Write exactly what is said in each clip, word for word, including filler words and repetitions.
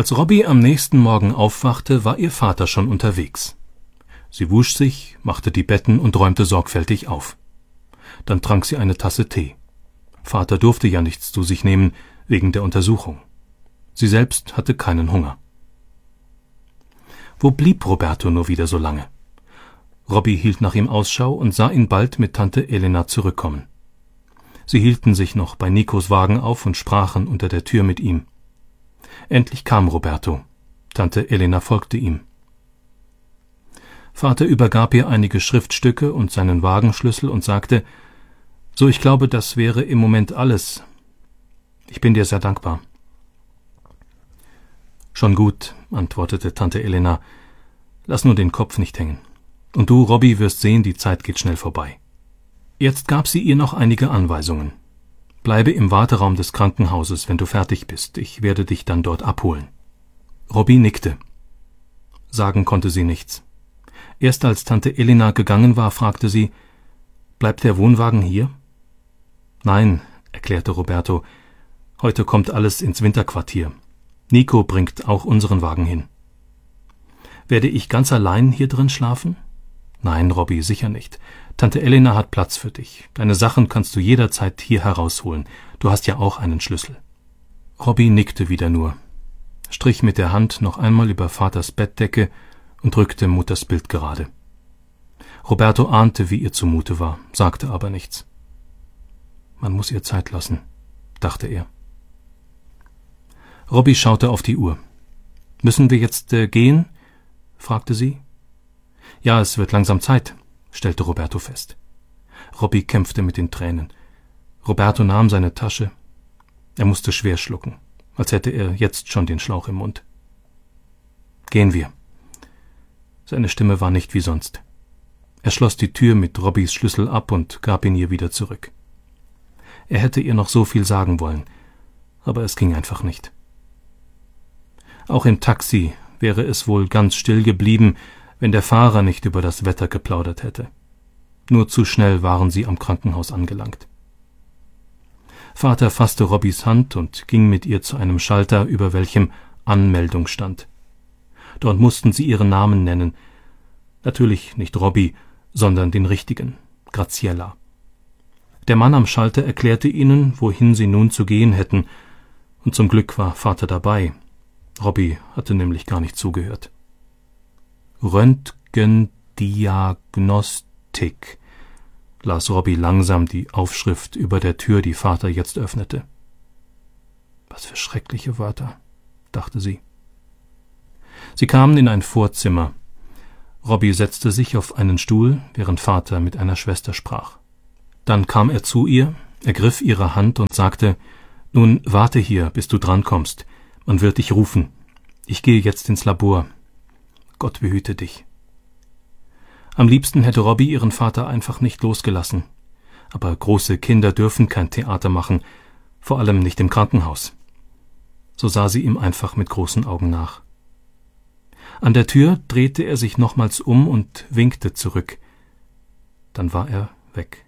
Als Robbie am nächsten Morgen aufwachte, war ihr Vater schon unterwegs. Sie wusch sich, machte die Betten und räumte sorgfältig auf. Dann trank sie eine Tasse Tee. Vater durfte ja nichts zu sich nehmen, wegen der Untersuchung. Sie selbst hatte keinen Hunger. Wo blieb Roberto nur wieder so lange? Robbie hielt nach ihm Ausschau und sah ihn bald mit Tante Elena zurückkommen. Sie hielten sich noch bei Nikos Wagen auf und sprachen unter der Tür mit ihm. Endlich kam Roberto. Tante Elena folgte ihm. Vater übergab ihr einige Schriftstücke und seinen Wagenschlüssel und sagte, »So, ich glaube, das wäre im Moment alles. Ich bin dir sehr dankbar.« »Schon gut«, antwortete Tante Elena, »lass nur den Kopf nicht hängen. Und du, Robbie, wirst sehen, die Zeit geht schnell vorbei.« Jetzt gab sie ihr noch einige Anweisungen. »Bleibe im Warteraum des Krankenhauses, wenn du fertig bist. Ich werde dich dann dort abholen.« Robbie nickte. Sagen konnte sie nichts. Erst als Tante Elena gegangen war, fragte sie, »Bleibt der Wohnwagen hier?« »Nein«, erklärte Roberto, »heute kommt alles ins Winterquartier. Nico bringt auch unseren Wagen hin.« »Werde ich ganz allein hier drin schlafen?« »Nein, Robbie, sicher nicht. Tante Elena hat Platz für dich. Deine Sachen kannst du jederzeit hier herausholen. Du hast ja auch einen Schlüssel.« Robbie nickte wieder nur, strich mit der Hand noch einmal über Vaters Bettdecke und rückte Mutters Bild gerade. Roberto ahnte, wie ihr zumute war, sagte aber nichts. Man muss ihr Zeit lassen, dachte er. Robbie schaute auf die Uhr. »Müssen wir jetzt äh, gehen?« fragte sie. »Ja, es wird langsam Zeit«, stellte Roberto fest. Robbie kämpfte mit den Tränen. Roberto nahm seine Tasche. Er musste schwer schlucken, als hätte er jetzt schon den Schlauch im Mund. »Gehen wir.« Seine Stimme war nicht wie sonst. Er schloss die Tür mit Robbies Schlüssel ab und gab ihn ihr wieder zurück. Er hätte ihr noch so viel sagen wollen, aber es ging einfach nicht. Auch im Taxi wäre es wohl ganz still geblieben, wenn der Fahrer nicht über das Wetter geplaudert hätte. Nur zu schnell waren sie am Krankenhaus angelangt. Vater fasste Robbies Hand und ging mit ihr zu einem Schalter, über welchem Anmeldung stand. Dort mussten sie ihren Namen nennen. Natürlich nicht Robbie, sondern den richtigen, Graziella. Der Mann am Schalter erklärte ihnen, wohin sie nun zu gehen hätten, und zum Glück war Vater dabei. Robbie hatte nämlich gar nicht zugehört. Röntgendiagnostik, las Robbie langsam die Aufschrift über der Tür, die Vater jetzt öffnete. Was für schreckliche Wörter, dachte sie. Sie kamen in ein Vorzimmer. Robbie setzte sich auf einen Stuhl, während Vater mit einer Schwester sprach. Dann kam er zu ihr, ergriff ihre Hand und sagte, »Nun, warte hier, bis du drankommst. Man wird dich rufen. Ich gehe jetzt ins Labor. Gott behüte dich.« Am liebsten hätte Robbie ihren Vater einfach nicht losgelassen. Aber große Kinder dürfen kein Theater machen, vor allem nicht im Krankenhaus. So sah sie ihm einfach mit großen Augen nach. An der Tür drehte er sich nochmals um und winkte zurück. Dann war er weg.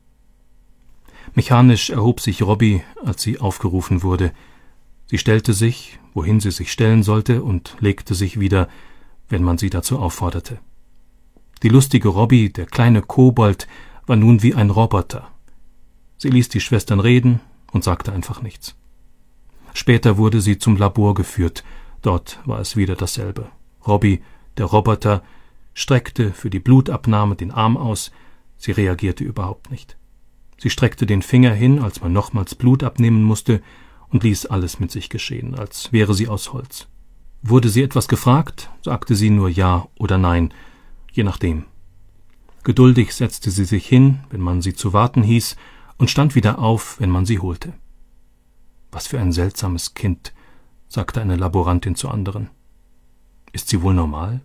Mechanisch erhob sich Robbie, als sie aufgerufen wurde. Sie stellte sich, wohin sie sich stellen sollte, und legte sich wieder, wenn man sie dazu aufforderte. Die lustige Robbie, der kleine Kobold, war nun wie ein Roboter. Sie ließ die Schwestern reden und sagte einfach nichts. Später wurde sie zum Labor geführt. Dort war es wieder dasselbe. Robbie, der Roboter, streckte für die Blutabnahme den Arm aus. Sie reagierte überhaupt nicht. Sie streckte den Finger hin, als man nochmals Blut abnehmen musste, und ließ alles mit sich geschehen, als wäre sie aus Holz. Wurde sie etwas gefragt, sagte sie nur Ja oder Nein, je nachdem. Geduldig setzte sie sich hin, wenn man sie zu warten hieß, und stand wieder auf, wenn man sie holte. »Was für ein seltsames Kind«, sagte eine Laborantin zur anderen. »Ist sie wohl normal?«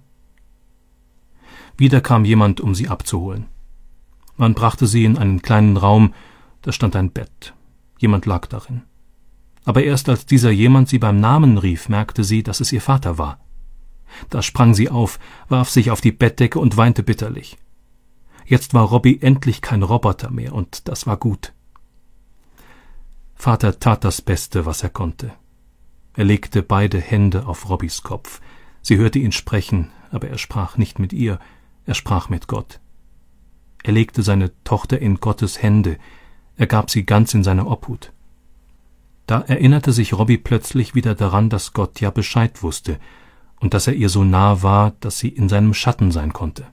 Wieder kam jemand, um sie abzuholen. Man brachte sie in einen kleinen Raum, da stand ein Bett. Jemand lag darin. Aber erst als dieser jemand sie beim Namen rief, merkte sie, dass es ihr Vater war. Da sprang sie auf, warf sich auf die Bettdecke und weinte bitterlich. Jetzt war Robbie endlich kein Roboter mehr, und das war gut. Vater tat das Beste, was er konnte. Er legte beide Hände auf Robbys Kopf. Sie hörte ihn sprechen, aber er sprach nicht mit ihr, er sprach mit Gott. Er legte seine Tochter in Gottes Hände, er gab sie ganz in seine Obhut. Da erinnerte sich Robbie plötzlich wieder daran, dass Gott ja Bescheid wusste und dass er ihr so nah war, dass sie in seinem Schatten sein konnte.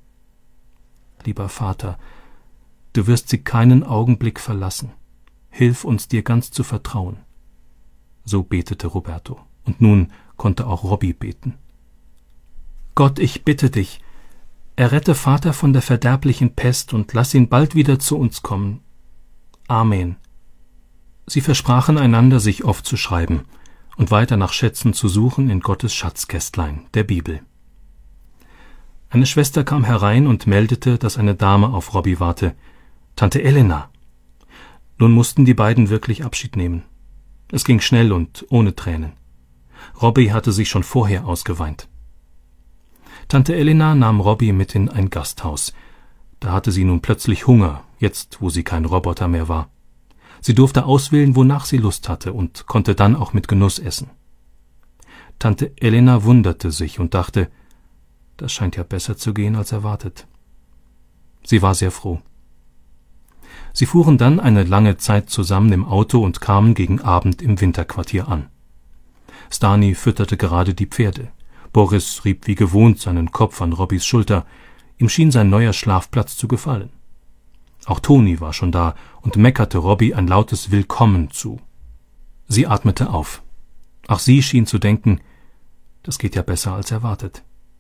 Lieber Vater, du wirst sie keinen Augenblick verlassen. Hilf uns, dir ganz zu vertrauen. So betete Roberto, und nun konnte auch Robbie beten. Gott, ich bitte dich, errette Vater von der verderblichen Pest und lass ihn bald wieder zu uns kommen. Amen. Sie versprachen einander, sich oft zu schreiben und weiter nach Schätzen zu suchen in Gottes Schatzkästlein, der Bibel. Eine Schwester kam herein und meldete, dass eine Dame auf Robbie warte, Tante Elena. Nun mussten die beiden wirklich Abschied nehmen. Es ging schnell und ohne Tränen. Robbie hatte sich schon vorher ausgeweint. Tante Elena nahm Robbie mit in ein Gasthaus. Da hatte sie nun plötzlich Hunger, jetzt wo sie kein Roboter mehr war. Sie durfte auswählen, wonach sie Lust hatte und konnte dann auch mit Genuss essen. Tante Elena wunderte sich und dachte, das scheint ja besser zu gehen als erwartet. Sie war sehr froh. Sie fuhren dann eine lange Zeit zusammen im Auto und kamen gegen Abend im Winterquartier an. Stani fütterte gerade die Pferde. Boris rieb wie gewohnt seinen Kopf an Robbys Schulter. Ihm schien sein neuer Schlafplatz zu gefallen. Auch Toni war schon da und meckerte Robbie ein lautes Willkommen zu. Sie atmete auf. Auch sie schien zu denken, das geht ja besser als erwartet.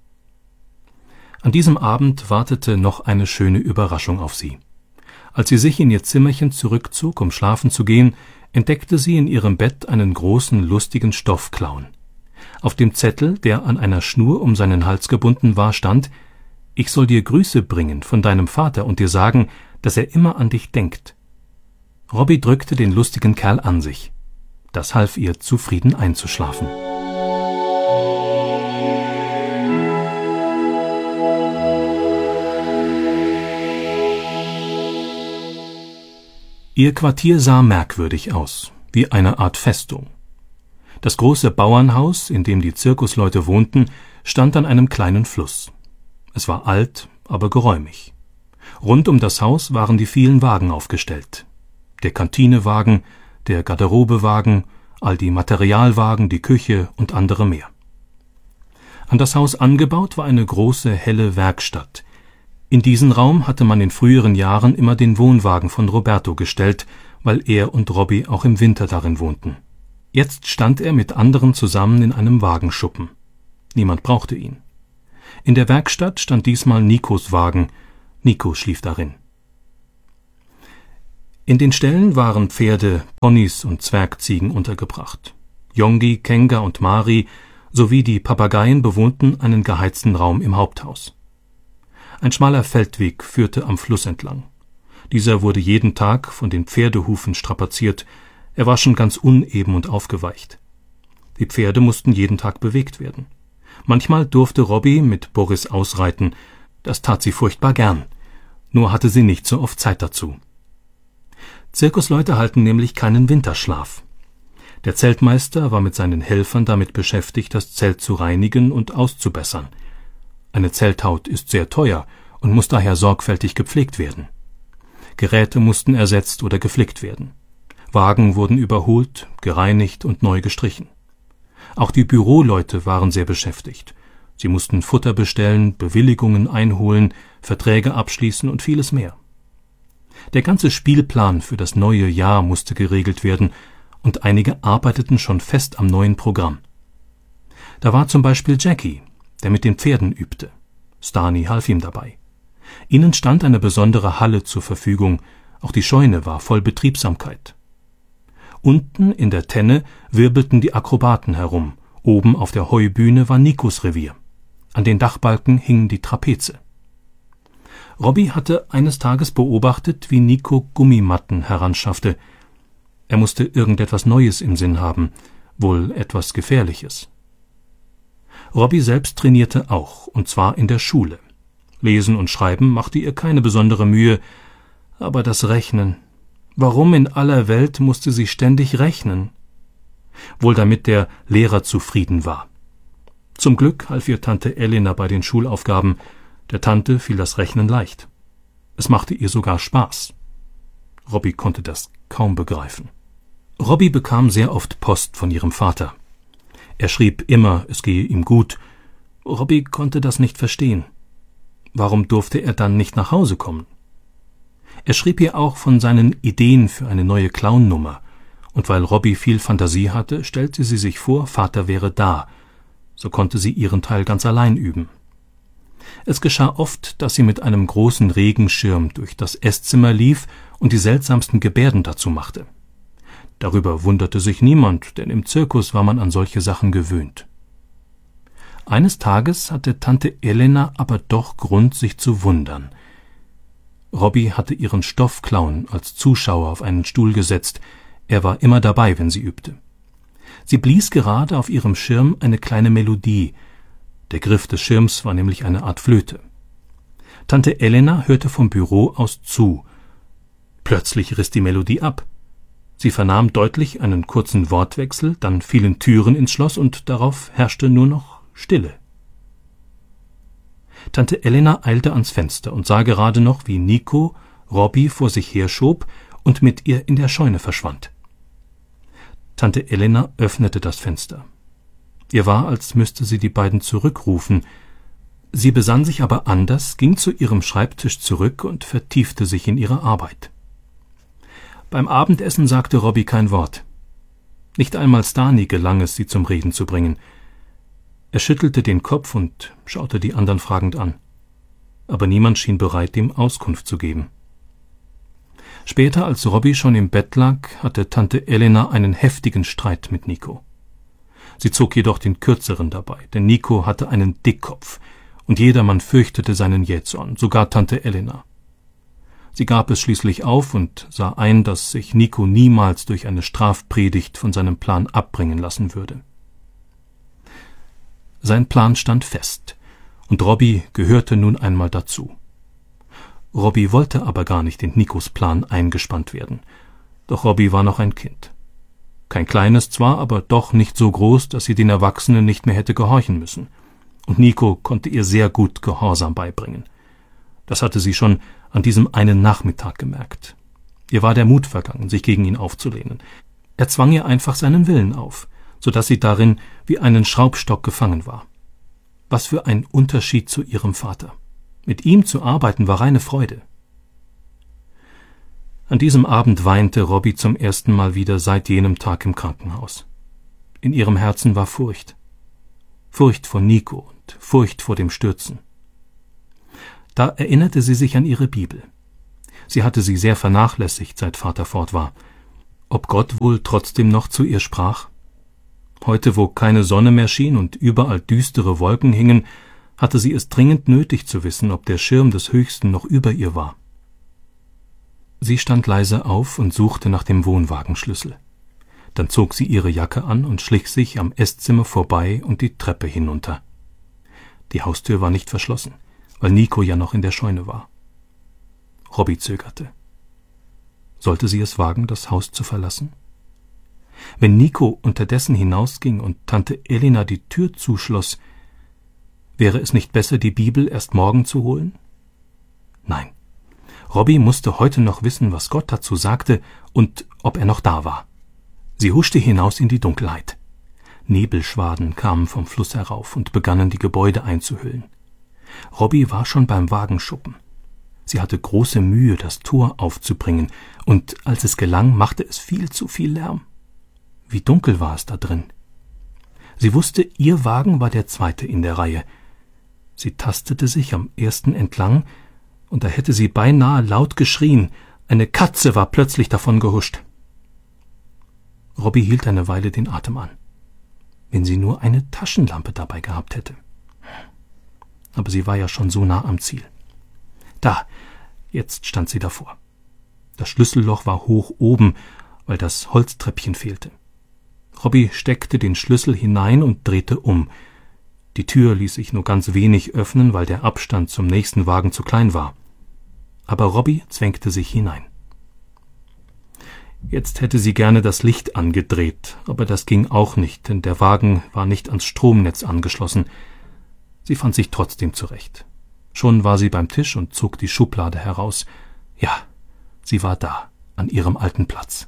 An diesem Abend wartete noch eine schöne Überraschung auf sie. Als sie sich in ihr Zimmerchen zurückzog, um schlafen zu gehen, entdeckte sie in ihrem Bett einen großen, lustigen Stoffclown. Auf dem Zettel, der an einer Schnur um seinen Hals gebunden war, stand: »Ich soll dir Grüße bringen von deinem Vater und dir sagen, dass er immer an dich denkt.« Robbie drückte den lustigen Kerl an sich. Das half ihr, zufrieden einzuschlafen. Ihr Quartier sah merkwürdig aus, wie eine Art Festung. Das große Bauernhaus, in dem die Zirkusleute wohnten, stand an einem kleinen Fluss. Es war alt, aber geräumig. Rund um das Haus waren die vielen Wagen aufgestellt. Der Kantinewagen, der Garderobewagen, all die Materialwagen, die Küche und andere mehr. An das Haus angebaut war eine große, helle Werkstatt. In diesen Raum hatte man in früheren Jahren immer den Wohnwagen von Roberto gestellt, weil er und Robbie auch im Winter darin wohnten. Jetzt stand er mit anderen zusammen in einem Wagenschuppen. Niemand brauchte ihn. In der Werkstatt stand diesmal Nikos Wagen. Nico schlief darin. In den Ställen waren Pferde, Ponys und Zwergziegen untergebracht. Yongi, Kenga und Mari sowie die Papageien bewohnten einen geheizten Raum im Haupthaus. Ein schmaler Feldweg führte am Fluss entlang. Dieser wurde jeden Tag von den Pferdehufen strapaziert, er war schon ganz uneben und aufgeweicht. Die Pferde mussten jeden Tag bewegt werden. Manchmal durfte Robbie mit Boris ausreiten, das tat sie furchtbar gern, nur hatte sie nicht so oft Zeit dazu. Zirkusleute halten nämlich keinen Winterschlaf. Der Zeltmeister war mit seinen Helfern damit beschäftigt, das Zelt zu reinigen und auszubessern. Eine Zelthaut ist sehr teuer und muss daher sorgfältig gepflegt werden. Geräte mussten ersetzt oder geflickt werden. Wagen wurden überholt, gereinigt und neu gestrichen. Auch die Büroleute waren sehr beschäftigt. Sie mussten Futter bestellen, Bewilligungen einholen, Verträge abschließen und vieles mehr. Der ganze Spielplan für das neue Jahr musste geregelt werden, und einige arbeiteten schon fest am neuen Programm. Da war zum Beispiel Jackie, der mit den Pferden übte. Stani half ihm dabei. Ihnen stand eine besondere Halle zur Verfügung, auch die Scheune war voll Betriebsamkeit. Unten in der Tenne wirbelten die Akrobaten herum, oben auf der Heubühne war Nikos Revier. An den Dachbalken hing die Trapeze. Robbie hatte eines Tages beobachtet, wie Nico Gummimatten heranschaffte. Er musste irgendetwas Neues im Sinn haben, wohl etwas Gefährliches. Robbie selbst trainierte auch, und zwar in der Schule. Lesen und Schreiben machte ihr keine besondere Mühe, aber das Rechnen. Warum in aller Welt musste sie ständig rechnen? wohl damit der Lehrer zufrieden war. Zum Glück half ihr Tante Elena bei den Schulaufgaben. Der Tante fiel das Rechnen leicht. Es machte ihr sogar Spaß. Robbie konnte das kaum begreifen. Robbie bekam sehr oft Post von ihrem Vater. Er schrieb immer, es gehe ihm gut. Robbie konnte das nicht verstehen. Warum durfte er dann nicht nach Hause kommen? Er schrieb ihr auch von seinen Ideen für eine neue Clownnummer, und weil Robbie viel Fantasie hatte, stellte sie sich vor, Vater wäre da. So konnte sie ihren Teil ganz allein üben. Es geschah oft, dass sie mit einem großen Regenschirm durch das Esszimmer lief und die seltsamsten Gebärden dazu machte. Darüber wunderte sich niemand, denn im Zirkus war man an solche Sachen gewöhnt. Eines Tages hatte Tante Elena aber doch Grund, sich zu wundern. Robbie hatte ihren Stoffclown als Zuschauer auf einen Stuhl gesetzt. Er war immer dabei, wenn sie übte. Sie blies gerade auf ihrem Schirm eine kleine Melodie. Der Griff des Schirms war nämlich eine Art Flöte. Tante Elena hörte vom Büro aus zu. Plötzlich riss die Melodie ab. Sie vernahm deutlich einen kurzen Wortwechsel, dann fielen Türen ins Schloss und darauf herrschte nur noch Stille. Tante Elena eilte ans Fenster und sah gerade noch, wie Nico Robbie vor sich herschob und mit ihr in der Scheune verschwand. Tante Elena öffnete das Fenster. Ihr war, als müsste sie die beiden zurückrufen. Sie besann sich aber anders, ging zu ihrem Schreibtisch zurück und vertiefte sich in ihre Arbeit. Beim Abendessen sagte Robbie kein Wort. Nicht einmal Stani gelang es, sie zum Reden zu bringen. Er schüttelte den Kopf und schaute die anderen fragend an. Aber niemand schien bereit, ihm Auskunft zu geben. Später, als Robbie schon im Bett lag, hatte Tante Elena einen heftigen Streit mit Nico. Sie zog jedoch den Kürzeren dabei, denn Nico hatte einen Dickkopf, und jedermann fürchtete seinen Jähzorn, sogar Tante Elena. Sie gab es schließlich auf und sah ein, dass sich Nico niemals durch eine Strafpredigt von seinem Plan abbringen lassen würde. Sein Plan stand fest, und Robbie gehörte nun einmal dazu. Robbie wollte aber gar nicht in Nikos Plan eingespannt werden, doch Robbie war noch ein Kind. Kein kleines zwar, aber doch nicht so groß, dass sie den Erwachsenen nicht mehr hätte gehorchen müssen, und Nico konnte ihr sehr gut Gehorsam beibringen. Das hatte sie schon an diesem einen Nachmittag gemerkt. Ihr war der Mut vergangen, sich gegen ihn aufzulehnen. Er zwang ihr einfach seinen Willen auf, so dass sie darin wie einen Schraubstock gefangen war. Was für ein Unterschied zu ihrem Vater. Mit ihm zu arbeiten war reine Freude. An diesem Abend weinte Robbie zum ersten Mal wieder seit jenem Tag im Krankenhaus. In ihrem Herzen war Furcht. Furcht vor Nico und Furcht vor dem Stürzen. Da erinnerte sie sich an ihre Bibel. Sie hatte sie sehr vernachlässigt, seit Vater fort war. Ob Gott wohl trotzdem noch zu ihr sprach? Heute, wo keine Sonne mehr schien und überall düstere Wolken hingen, hatte sie es dringend nötig zu wissen, ob der Schirm des Höchsten noch über ihr war. Sie stand leise auf und suchte nach dem Wohnwagenschlüssel. Dann zog sie ihre Jacke an und schlich sich am Esszimmer vorbei und die Treppe hinunter. Die Haustür war nicht verschlossen, weil Nico ja noch in der Scheune war. Robbie zögerte. Sollte sie es wagen, das Haus zu verlassen? Wenn Nico unterdessen hinausging und Tante Elena die Tür zuschloss, wäre es nicht besser, die Bibel erst morgen zu holen? Nein, Robbie musste heute noch wissen, was Gott dazu sagte und ob er noch da war. Sie huschte hinaus in die Dunkelheit. Nebelschwaden kamen vom Fluss herauf und begannen, die Gebäude einzuhüllen. Robbie war schon beim Wagenschuppen. Sie hatte große Mühe, das Tor aufzubringen, und als es gelang, machte es viel zu viel Lärm. Wie dunkel war es da drin. Sie wusste, ihr Wagen war der zweite in der Reihe. Sie tastete sich am ersten entlang, und da hätte sie beinahe laut geschrien. Eine Katze war plötzlich davon gehuscht. Robbie hielt eine Weile den Atem an. Wenn sie nur eine Taschenlampe dabei gehabt hätte. Aber sie war ja schon so nah am Ziel. Da, jetzt stand sie davor. Das Schlüsselloch war hoch oben, weil das Holztreppchen fehlte. Robbie steckte den Schlüssel hinein und drehte um. Die Tür ließ sich nur ganz wenig öffnen, weil der Abstand zum nächsten Wagen zu klein war. Aber Robbie zwängte sich hinein. Jetzt hätte sie gerne das Licht angedreht, aber das ging auch nicht, denn der Wagen war nicht ans Stromnetz angeschlossen. Sie fand sich trotzdem zurecht. Schon war sie beim Tisch und zog die Schublade heraus. Ja, sie war da, an ihrem alten Platz.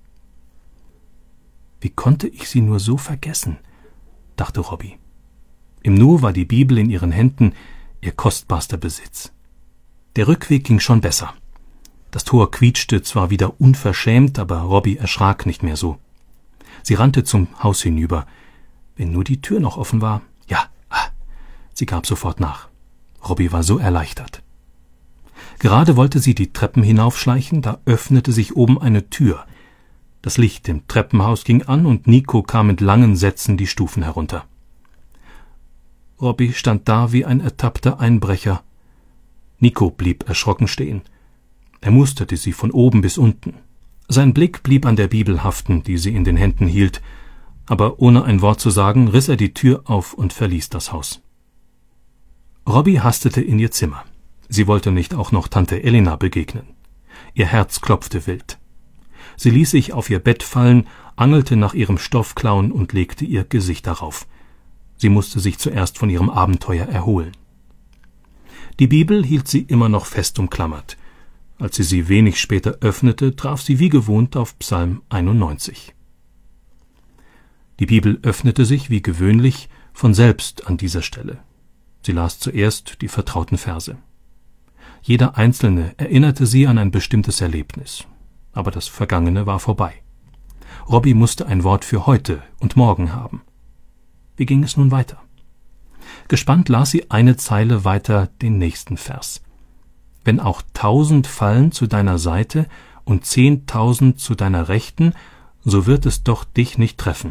Wie konnte ich sie nur so vergessen, dachte Robbie. Im Nu war die Bibel in ihren Händen ihr kostbarster Besitz. Der Rückweg ging schon besser. Das Tor quietschte zwar wieder unverschämt, aber Robbie erschrak nicht mehr so. Sie rannte zum Haus hinüber. Wenn nur die Tür noch offen war. Ja, ah, sie gab sofort nach. Robbie war so erleichtert. Gerade wollte sie die Treppen hinaufschleichen, da öffnete sich oben eine Tür. Das Licht im Treppenhaus ging an und Nico kam mit langen Sätzen die Stufen herunter. Robbie stand da wie ein ertappter Einbrecher. Nico blieb erschrocken stehen. Er musterte sie von oben bis unten. Sein Blick blieb an der Bibel haften, die sie in den Händen hielt, aber ohne ein Wort zu sagen, riss er die Tür auf und verließ das Haus. Robbie hastete in ihr Zimmer. Sie wollte nicht auch noch Tante Elena begegnen. Ihr Herz klopfte wild. Sie ließ sich auf ihr Bett fallen, angelte nach ihrem Stoffklauen und legte ihr Gesicht darauf. Sie musste sich zuerst von ihrem Abenteuer erholen. Die Bibel hielt sie immer noch fest umklammert. Als sie sie wenig später öffnete, traf sie wie gewohnt auf Psalm einundneunzig. Die Bibel öffnete sich wie gewöhnlich von selbst an dieser Stelle. Sie las zuerst die vertrauten Verse. Jeder einzelne erinnerte sie an ein bestimmtes Erlebnis. Aber das Vergangene war vorbei. Robbie musste ein Wort für heute und morgen haben. Wie ging es nun weiter? Gespannt las sie eine Zeile weiter den nächsten Vers. Wenn auch tausend fallen zu deiner Seite und zehntausend zu deiner Rechten, so wird es doch dich nicht treffen.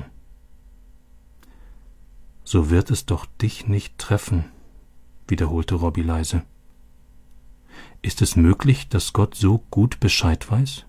So wird es doch dich nicht treffen, wiederholte Robbie leise. Ist es möglich, dass Gott so gut Bescheid weiß?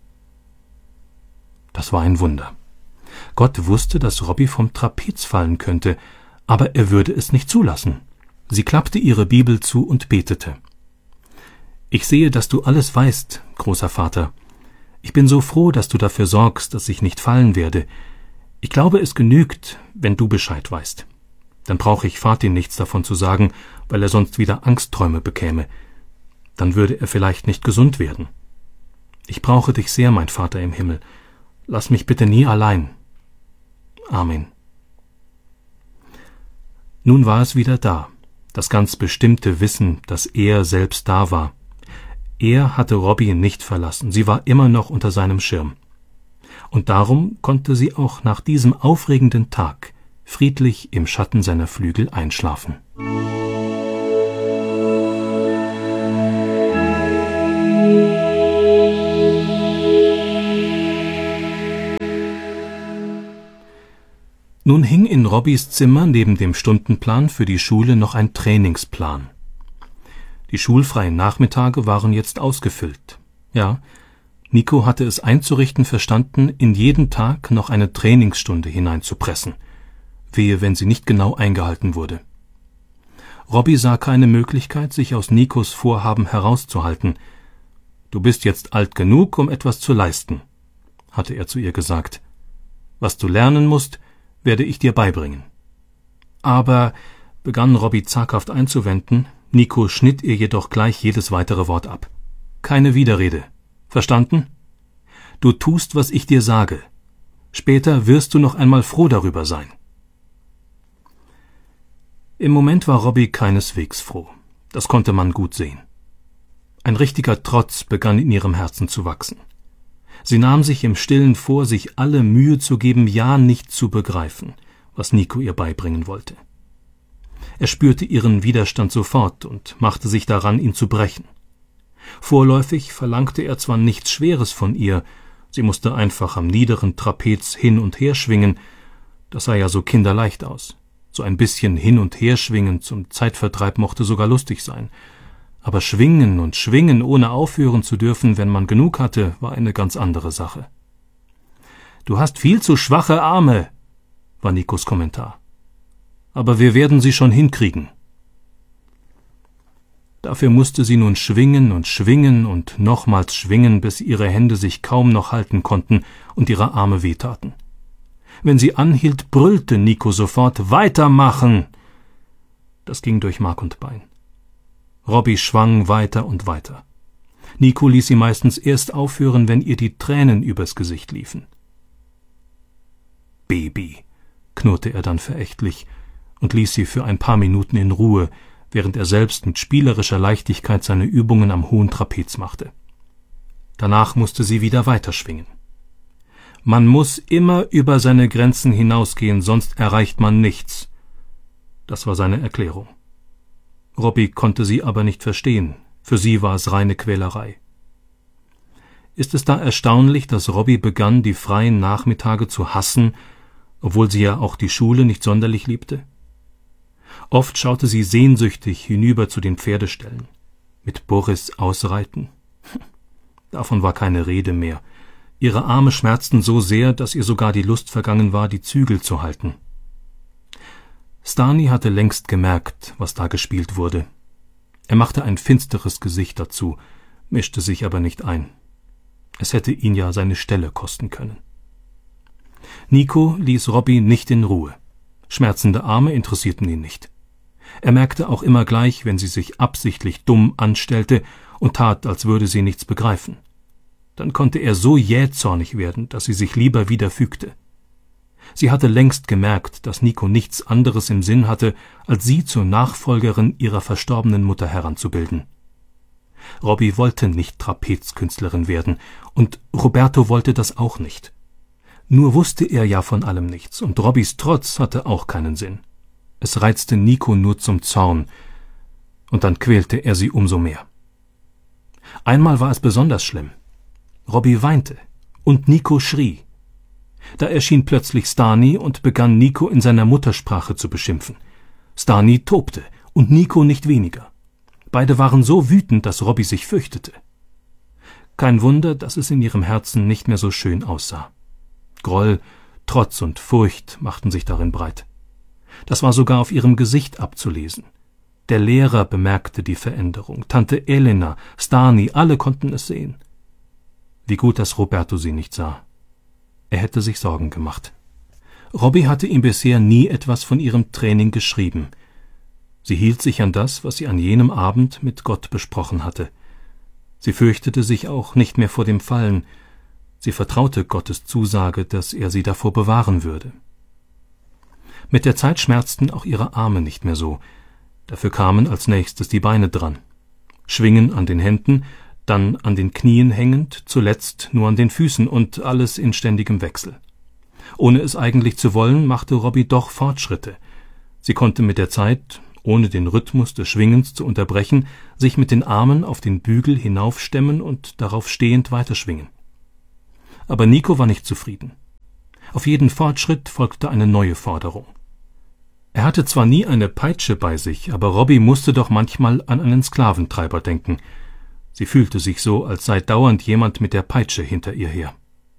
Das war ein Wunder. Gott wusste, dass Robbie vom Trapez fallen könnte, aber er würde es nicht zulassen. Sie klappte ihre Bibel zu und betete. Ich sehe, dass du alles weißt, großer Vater. Ich bin so froh, dass du dafür sorgst, dass ich nicht fallen werde. Ich glaube, es genügt, wenn du Bescheid weißt. Dann brauche ich Vater nichts davon zu sagen, weil er sonst wieder Angstträume bekäme. Dann würde er vielleicht nicht gesund werden. Ich brauche dich sehr, mein Vater im Himmel. Lass mich bitte nie allein. Amen. Nun war es wieder da, das ganz bestimmte Wissen, dass er selbst da war. Er hatte Robbie nicht verlassen, sie war immer noch unter seinem Schirm. Und darum konnte sie auch nach diesem aufregenden Tag friedlich im Schatten seiner Flügel einschlafen. Nun hing in Robbies Zimmer neben dem Stundenplan für die Schule noch ein Trainingsplan. Die schulfreien Nachmittage waren jetzt ausgefüllt. Ja, Nico hatte es einzurichten verstanden, in jeden Tag noch eine Trainingsstunde hineinzupressen. Wehe, wenn sie nicht genau eingehalten wurde. Robbie sah keine Möglichkeit, sich aus Nikos Vorhaben herauszuhalten. »Du bist jetzt alt genug, um etwas zu leisten«, hatte er zu ihr gesagt. »Was du lernen musst, werde ich dir beibringen.« Aber, begann Robbie zaghaft einzuwenden, Nico schnitt ihr jedoch gleich jedes weitere Wort ab. »Keine Widerrede. Verstanden? Du tust, was ich dir sage. Später wirst du noch einmal froh darüber sein.« Im Moment war Robbie keineswegs froh. Das konnte man gut sehen. Ein richtiger Trotz begann in ihrem Herzen zu wachsen. Sie nahm sich im Stillen vor, sich alle Mühe zu geben, ja nicht zu begreifen, was Nico ihr beibringen wollte. Er spürte ihren Widerstand sofort und machte sich daran, ihn zu brechen. Vorläufig verlangte er zwar nichts Schweres von ihr, sie musste einfach am niederen Trapez hin und her schwingen, das sah ja so kinderleicht aus. So ein bisschen hin und her schwingen zum Zeitvertreib mochte sogar lustig sein. Aber schwingen und schwingen, ohne aufhören zu dürfen, wenn man genug hatte, war eine ganz andere Sache. »Du hast viel zu schwache Arme«, war Nikos Kommentar. »Aber wir werden sie schon hinkriegen.« Dafür musste sie nun schwingen und schwingen und nochmals schwingen, bis ihre Hände sich kaum noch halten konnten und ihre Arme wehtaten. Wenn sie anhielt, brüllte Nico sofort: »Weitermachen!« Das ging durch Mark und Bein. Robbie schwang weiter und weiter. Nico ließ sie meistens erst aufhören, wenn ihr die Tränen übers Gesicht liefen. »Baby«, knurrte er dann verächtlich und ließ sie für ein paar Minuten in Ruhe, während er selbst mit spielerischer Leichtigkeit seine Übungen am hohen Trapez machte. Danach musste sie wieder weiterschwingen. Man muss immer über seine Grenzen hinausgehen, sonst erreicht man nichts. Das war seine Erklärung. Robbie konnte sie aber nicht verstehen. Für sie war es reine Quälerei. Ist es da erstaunlich, dass Robbie begann, die freien Nachmittage zu hassen, obwohl sie ja auch die Schule nicht sonderlich liebte? Oft schaute sie sehnsüchtig hinüber zu den Pferdeställen. Mit Boris ausreiten? Davon war keine Rede mehr. Ihre Arme schmerzten so sehr, dass ihr sogar die Lust vergangen war, die Zügel zu halten. Stani hatte längst gemerkt, was da gespielt wurde. Er machte ein finsteres Gesicht dazu, mischte sich aber nicht ein. Es hätte ihn ja seine Stelle kosten können. Nico ließ Robbie nicht in Ruhe. Schmerzende Arme interessierten ihn nicht. Er merkte auch immer gleich, wenn sie sich absichtlich dumm anstellte und tat, als würde sie nichts begreifen. Dann konnte er so jähzornig werden, dass sie sich lieber wieder fügte. Sie hatte längst gemerkt, dass Nico nichts anderes im Sinn hatte, als sie zur Nachfolgerin ihrer verstorbenen Mutter heranzubilden. Robbie wollte nicht Trapezkünstlerin werden, und Roberto wollte das auch nicht. Nur wusste er ja von allem nichts, und Robbies Trotz hatte auch keinen Sinn. Es reizte Nico nur zum Zorn, und dann quälte er sie umso mehr. Einmal war es besonders schlimm. Robbie weinte, und Nico schrie. Da erschien plötzlich Stani und begann Nico in seiner Muttersprache zu beschimpfen. Stani tobte, und Nico nicht weniger. Beide waren so wütend, dass Robbie sich fürchtete. Kein Wunder, dass es in ihrem Herzen nicht mehr so schön aussah. Groll, Trotz und Furcht machten sich darin breit. Das war sogar auf ihrem Gesicht abzulesen. Der Lehrer bemerkte die Veränderung, Tante Elena, Stani, alle konnten es sehen. Wie gut, dass Roberto sie nicht sah. Er hätte sich Sorgen gemacht. Robbie hatte ihm bisher nie etwas von ihrem Training geschrieben. Sie hielt sich an das, was sie an jenem Abend mit Gott besprochen hatte. Sie fürchtete sich auch nicht mehr vor dem Fallen. Sie vertraute Gottes Zusage, dass er sie davor bewahren würde. Mit der Zeit schmerzten auch ihre Arme nicht mehr so. Dafür kamen als nächstes die Beine dran. Schwingen an den Händen, dann an den Knien hängend, zuletzt nur an den Füßen und alles in ständigem Wechsel. Ohne es eigentlich zu wollen, machte Robbie doch Fortschritte. Sie konnte mit der Zeit, ohne den Rhythmus des Schwingens zu unterbrechen, sich mit den Armen auf den Bügel hinaufstemmen und darauf stehend weiterschwingen. Aber Nico war nicht zufrieden. Auf jeden Fortschritt folgte eine neue Forderung. Er hatte zwar nie eine Peitsche bei sich, aber Robbie musste doch manchmal an einen Sklaventreiber denken. Sie fühlte sich so, als sei dauernd jemand mit der Peitsche hinter ihr her.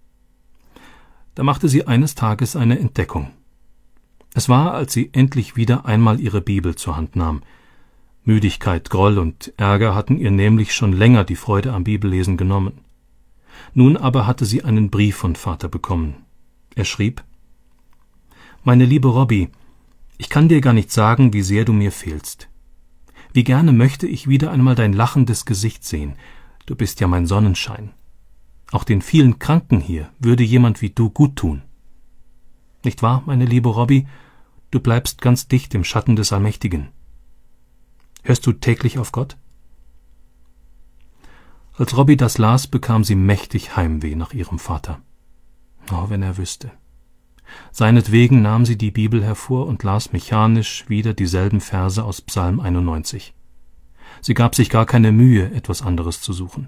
Da machte sie eines Tages eine Entdeckung. Es war, als sie endlich wieder einmal ihre Bibel zur Hand nahm. Müdigkeit, Groll und Ärger hatten ihr nämlich schon länger die Freude am Bibellesen genommen. Nun aber hatte sie einen Brief von Vater bekommen. Er schrieb: »Meine liebe Robbie, ich kann dir gar nicht sagen, wie sehr du mir fehlst. Wie gerne möchte ich wieder einmal dein lachendes Gesicht sehen. Du bist ja mein Sonnenschein. Auch den vielen Kranken hier würde jemand wie du gut tun. Nicht wahr, meine liebe Robbie? Du bleibst ganz dicht im Schatten des Allmächtigen. Hörst du täglich auf Gott?« Als Robbie das las, bekam sie mächtig Heimweh nach ihrem Vater. Oh, wenn er wüsste. Seinetwegen nahm sie die Bibel hervor und las mechanisch wieder dieselben Verse aus Psalm einundneunzig. Sie gab sich gar keine Mühe, etwas anderes zu suchen.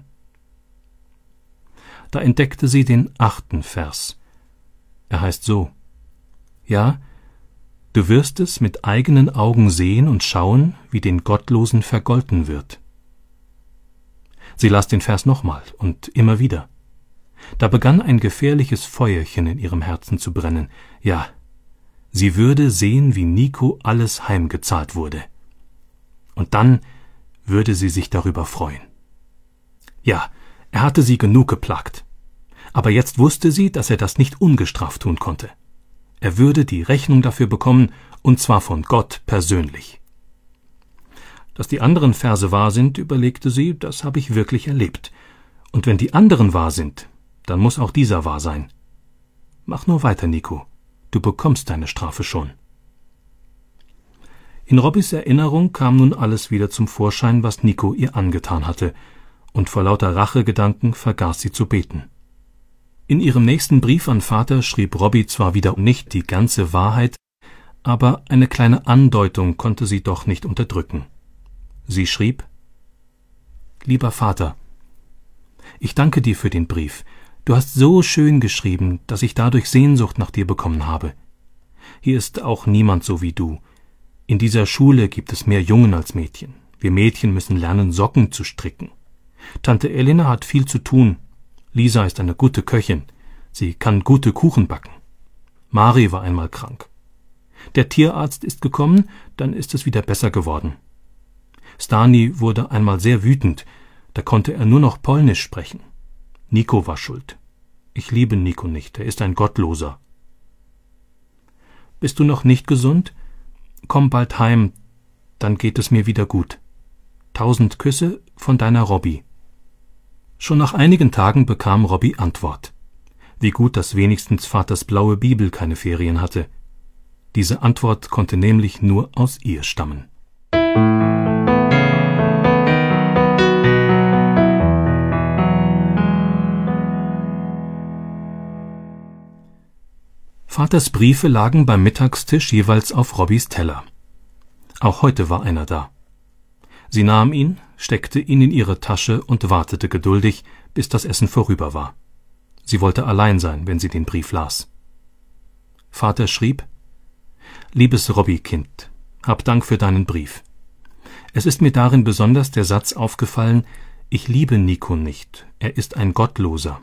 Da entdeckte sie den achten Vers. Er heißt so: »Ja, du wirst es mit eigenen Augen sehen und schauen, wie den Gottlosen vergolten wird.« Sie las den Vers nochmal und immer wieder. Da begann ein gefährliches Feuerchen in ihrem Herzen zu brennen. Ja, sie würde sehen, wie Nico alles heimgezahlt wurde. Und dann würde sie sich darüber freuen. Ja, er hatte sie genug geplagt. Aber jetzt wusste sie, dass er das nicht ungestraft tun konnte. Er würde die Rechnung dafür bekommen, und zwar von Gott persönlich. Dass die anderen Verse wahr sind, überlegte sie, das habe ich wirklich erlebt. Und wenn die anderen wahr sind, dann muss auch dieser wahr sein. Mach nur weiter, Nico. Du bekommst deine Strafe schon. In Robbys Erinnerung kam nun alles wieder zum Vorschein, was Nico ihr angetan hatte, und vor lauter Rachegedanken vergaß sie zu beten. In ihrem nächsten Brief an Vater schrieb Robbie zwar wieder nicht die ganze Wahrheit, aber eine kleine Andeutung konnte sie doch nicht unterdrücken. Sie schrieb: Lieber Vater, ich danke dir für den Brief. Du hast so schön geschrieben, dass ich dadurch Sehnsucht nach dir bekommen habe. Hier ist auch niemand so wie du. In dieser Schule gibt es mehr Jungen als Mädchen. Wir Mädchen müssen lernen, Socken zu stricken. Tante Elena hat viel zu tun. Lisa ist eine gute Köchin. Sie kann gute Kuchen backen. Mari war einmal krank. Der Tierarzt ist gekommen, dann ist es wieder besser geworden. Stani wurde einmal sehr wütend, da konnte er nur noch Polnisch sprechen. Nico war schuld. Ich liebe Nico nicht, er ist ein Gottloser. Bist du noch nicht gesund? Komm bald heim, dann geht es mir wieder gut. Tausend Küsse von deiner Robby. Schon nach einigen Tagen bekam Robby Antwort. Wie gut, dass wenigstens Vaters blaue Bibel keine Ferien hatte. Diese Antwort konnte nämlich nur aus ihr stammen. Vaters Briefe lagen beim Mittagstisch jeweils auf Robbys Teller. Auch heute war einer da. Sie nahm ihn, steckte ihn in ihre Tasche und wartete geduldig, bis das Essen vorüber war. Sie wollte allein sein, wenn sie den Brief las. Vater schrieb: Liebes Robby-Kind, hab Dank für deinen Brief. Es ist mir darin besonders der Satz aufgefallen: Ich liebe Nico nicht, er ist ein Gottloser.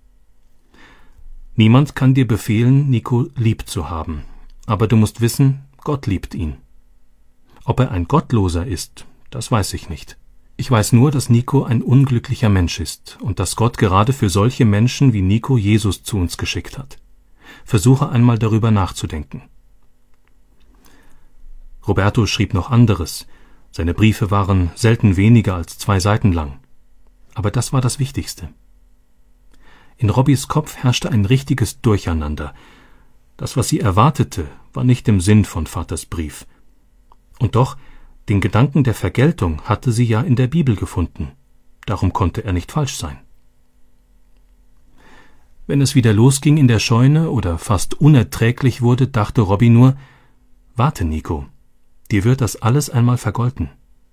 Niemand kann dir befehlen, Nico lieb zu haben, aber du musst wissen, Gott liebt ihn. Ob er ein Gottloser ist, das weiß ich nicht. Ich weiß nur, dass Nico ein unglücklicher Mensch ist und dass Gott gerade für solche Menschen wie Nico Jesus zu uns geschickt hat. Versuche einmal darüber nachzudenken. Roberto schrieb noch anderes. Seine Briefe waren selten weniger als zwei Seiten lang. Aber das war das Wichtigste. In Robbys Kopf herrschte ein richtiges Durcheinander. Das, was sie erwartete, war nicht im Sinn von Vaters Brief. Und doch, den Gedanken der Vergeltung hatte sie ja in der Bibel gefunden. Darum konnte er nicht falsch sein. Wenn es wieder losging in der Scheune oder fast unerträglich wurde, dachte Robby nur: Warte, Nico, dir wird das alles einmal vergolten.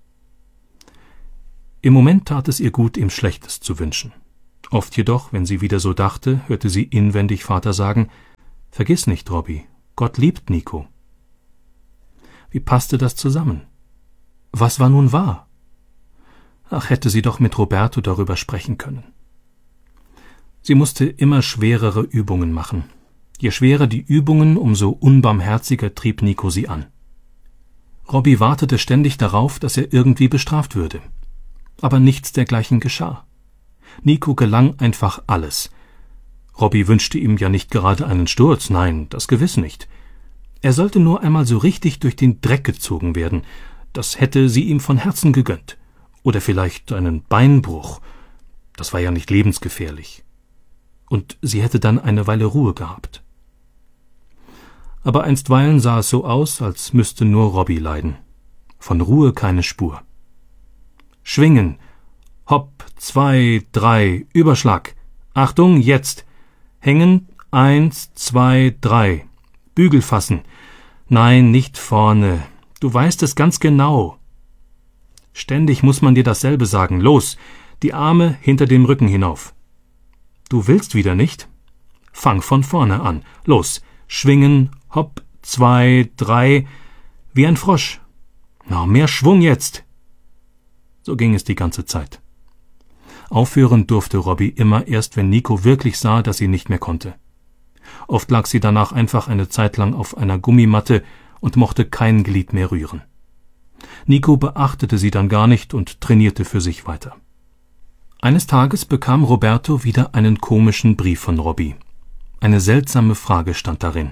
Im Moment tat es ihr gut, ihm Schlechtes zu wünschen. Oft jedoch, wenn sie wieder so dachte, hörte sie inwendig Vater sagen: Vergiss nicht, Robby, Gott liebt Nico. Wie passte das zusammen? Was war nun wahr? Ach, hätte sie doch mit Roberto darüber sprechen können. Sie musste immer schwerere Übungen machen. Je schwerer die Übungen, umso unbarmherziger trieb Nico sie an. Robby wartete ständig darauf, dass er irgendwie bestraft würde. Aber nichts dergleichen geschah. Nico gelang einfach alles. Robby wünschte ihm ja nicht gerade einen Sturz, nein, das gewiss nicht. Er sollte nur einmal so richtig durch den Dreck gezogen werden. Das hätte sie ihm von Herzen gegönnt. Oder vielleicht einen Beinbruch. Das war ja nicht lebensgefährlich. Und sie hätte dann eine Weile Ruhe gehabt. Aber einstweilen sah es so aus, als müsste nur Robby leiden. Von Ruhe keine Spur. Schwingen. Hopp, zwei, drei, Überschlag. Achtung, jetzt. Hängen, eins, zwei, drei. Bügel fassen. Nein, nicht vorne. Du weißt es ganz genau. Ständig muss man dir dasselbe sagen. Los, die Arme hinter dem Rücken hinauf. Du willst wieder nicht? Fang von vorne an. Los, schwingen, hopp, zwei, drei, wie ein Frosch. Na, mehr Schwung jetzt. So ging es die ganze Zeit. Aufhören durfte Robby immer erst, wenn Nico wirklich sah, dass sie nicht mehr konnte. Oft lag sie danach einfach eine Zeit lang auf einer Gummimatte und mochte kein Glied mehr rühren. Nico beachtete sie dann gar nicht und trainierte für sich weiter. Eines Tages bekam Roberto wieder einen komischen Brief von Robbie. Eine seltsame Frage stand darin.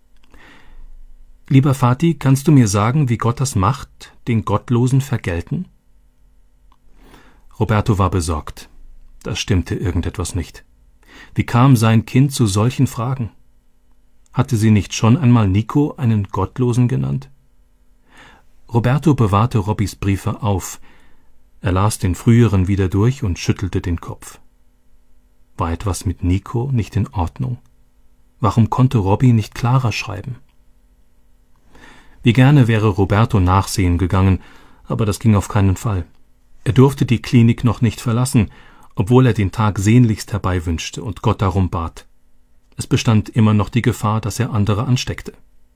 »Lieber Vati, kannst du mir sagen, wie Gott das macht, den Gottlosen vergelten?« Roberto war besorgt. Da stimmte irgendetwas nicht. Wie kam sein Kind zu solchen Fragen? Hatte sie nicht schon einmal Nico einen Gottlosen genannt? Roberto bewahrte Robbies Briefe auf. Er las den früheren wieder durch und schüttelte den Kopf. War etwas mit Nico nicht in Ordnung? Warum konnte Robbie nicht klarer schreiben? Wie gerne wäre Roberto nachsehen gegangen, aber das ging auf keinen Fall. Er durfte die Klinik noch nicht verlassen, obwohl er den Tag sehnlichst herbeiwünschte und Gott darum bat. Es bestand immer noch die Gefahr, dass er andere ansteckte.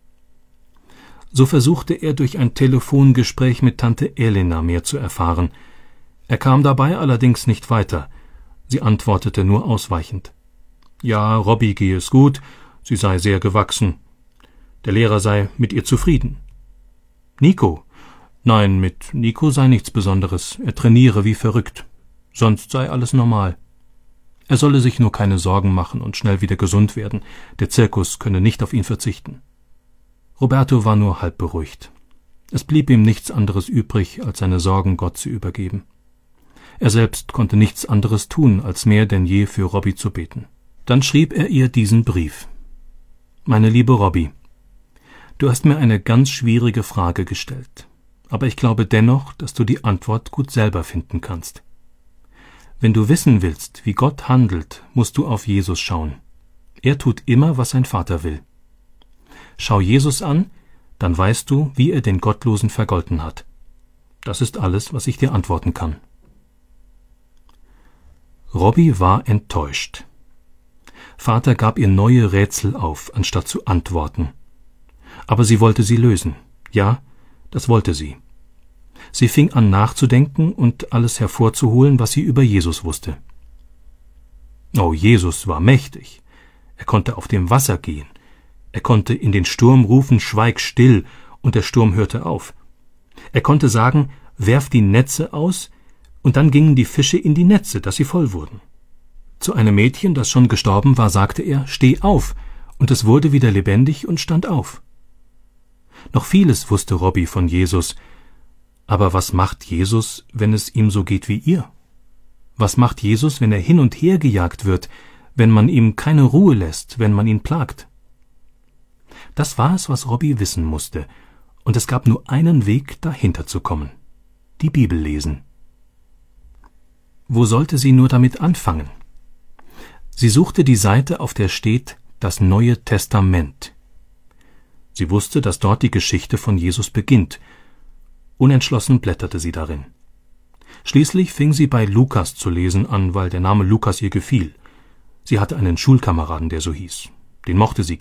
So versuchte er durch ein Telefongespräch mit Tante Elena mehr zu erfahren. Er kam dabei allerdings nicht weiter. Sie antwortete nur ausweichend. Ja, Robbie gehe es gut, sie sei sehr gewachsen. Der Lehrer sei mit ihr zufrieden. Nico? Nein, mit Nico sei nichts Besonderes. Er trainiere wie verrückt. Sonst sei alles normal. Er solle sich nur keine Sorgen machen und schnell wieder gesund werden. Der Zirkus könne nicht auf ihn verzichten. Roberto war nur halb beruhigt. Es blieb ihm nichts anderes übrig, als seine Sorgen Gott zu übergeben. Er selbst konnte nichts anderes tun, als mehr denn je für Robbie zu beten. Dann schrieb er ihr diesen Brief. »Meine liebe Robbie, du hast mir eine ganz schwierige Frage gestellt, aber ich glaube dennoch, dass du die Antwort gut selber finden kannst. Wenn du wissen willst, wie Gott handelt, musst du auf Jesus schauen. Er tut immer, was sein Vater will. Schau Jesus an, dann weißt du, wie er den Gottlosen vergolten hat. Das ist alles, was ich dir antworten kann.« Robbie war enttäuscht. Vater gab ihr neue Rätsel auf, anstatt zu antworten. Aber sie wollte sie lösen. Ja, das wollte sie. Sie fing an nachzudenken und alles hervorzuholen, was sie über Jesus wusste. Oh, Jesus war mächtig. Er konnte auf dem Wasser gehen. Er konnte in den Sturm rufen, schweig still, und der Sturm hörte auf. Er konnte sagen, werf die Netze aus, und dann gingen die Fische in die Netze, dass sie voll wurden. Zu einem Mädchen, das schon gestorben war, sagte er, steh auf, und es wurde wieder lebendig und stand auf. Noch vieles wusste Robbie von Jesus, aber was macht Jesus, wenn es ihm so geht wie ihr? Was macht Jesus, wenn er hin und her gejagt wird, wenn man ihm keine Ruhe lässt, wenn man ihn plagt? Das war es, was Robbie wissen musste, und es gab nur einen Weg, dahinter zu kommen: die Bibel lesen. Wo sollte sie nur damit anfangen? Sie suchte die Seite, auf der steht »Das Neue Testament«. Sie wusste, dass dort die Geschichte von Jesus beginnt. Unentschlossen blätterte sie darin. Schließlich fing sie bei Lukas zu lesen an, weil der Name Lukas ihr gefiel. Sie hatte einen Schulkameraden, der so hieß. Den mochte sie